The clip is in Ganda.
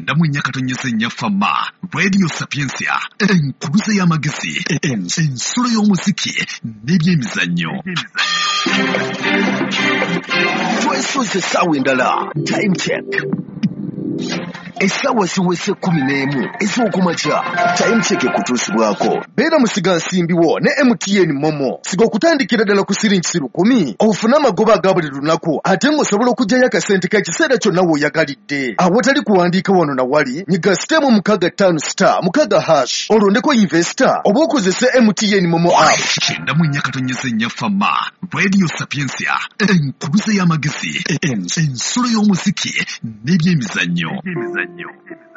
Chenda mu Nyakatonyeza Nyafama, Radio Sapiensia, enkubuze y'amagezi, ensulo y'omuziki, n'ebyemizannyo. Twesoze essaawa endala, time check. Essaawa ziwese 11 ez'okumakya, time check ekutuusibwako. Beera musiga nsimbiwo ne MTN Momo. Siga okutandikira ddala ku siringi 10 ofune amagoba aga buli lunaku ate ng'osobola okuggyayo akasente k'ekiseera kyonna w'oyagalidde. Awatali kuwandiika wano na wali, nyiga sitemu 65*6 olondeko investor oba okozese MTN Momo app. Chenda mu Nyakatonyeza Nyafama, Radio Sapiensia, enkubuze y'amagezi, ensulo y'omuziki, n'ebyemizannyo.